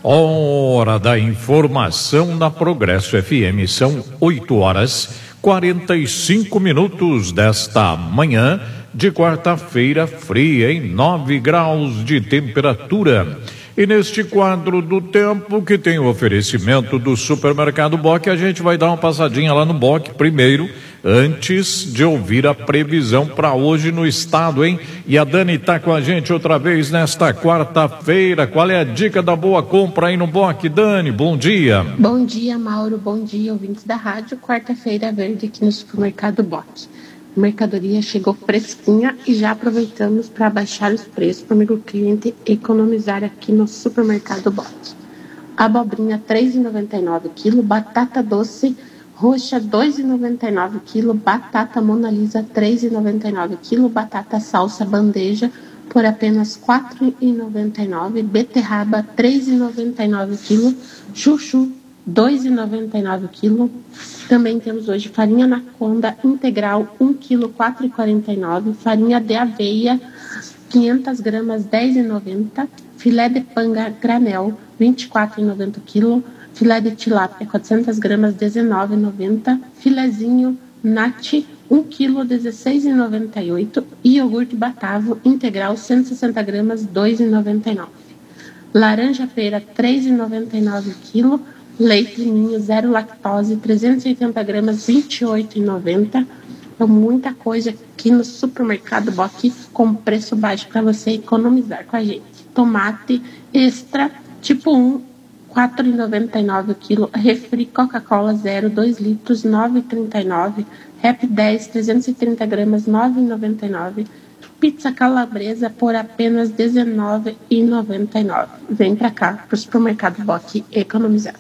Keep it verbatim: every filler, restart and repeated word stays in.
Hora da informação na Progresso F M. São oito horas quarenta e cinco minutos desta manhã de quarta-feira fria, em nove graus de temperatura. E neste quadro do tempo, que tem o oferecimento do Supermercado Boc, a gente vai dar uma passadinha lá no Boc primeiro, antes de ouvir a previsão para hoje no estado, hein? E a Dani está com a gente outra vez nesta quarta-feira. Qual é a dica da boa compra aí no Boc, Dani? Bom dia. Bom dia, Mauro. Bom dia, ouvintes da rádio. Quarta-feira verde aqui no Supermercado Boc. A mercadoria chegou fresquinha e já aproveitamos para baixar os preços para o amigo cliente economizar aqui no Supermercado Boc. Abobrinha três reais e noventa e nove centavos quilo, batata doce roxa dois reais e noventa e nove centavos quilo, batata Mona Lisa três reais e noventa e nove centavos quilo, batata salsa bandeja por apenas quatro reais e noventa e nove centavos, beterraba três reais e noventa e nove centavos quilo, chuchu dois reais e noventa e nove centavos quilo. Também temos hoje farinha Anaconda integral um quilo quatro reais e quarenta e nove centavos, farinha de aveia quinhentas gramas dez reais e noventa centavos, filé de panga granel vinte e quatro reais e noventa centavos quilo, filé de tilápia quatrocentas gramas dezenove reais e noventa centavos, filezinho nati um quilo dezesseis reais e noventa e oito centavos e iogurte Batavo integral cento e sessenta gramas dois reais e noventa e nove centavos. Laranja pera três reais e noventa e nove centavos quilo, leite ninho zero lactose trezentas e oitenta gramas vinte e oito reais e noventa centavos. Então, muita coisa aqui no Supermercado Boc com preço baixo para você economizar com a gente. Tomate extra tipo um, quatro reais e noventa e nove centavos quilo, refri Coca-Cola zero, dois litros, nove reais e trinta e nove centavos, Rap dez, trezentas e trinta gramas, nove reais e noventa e nove centavos, pizza calabresa por apenas dezenove reais e noventa e nove centavos. Vem pra cá, pro Supermercado Boc economizar.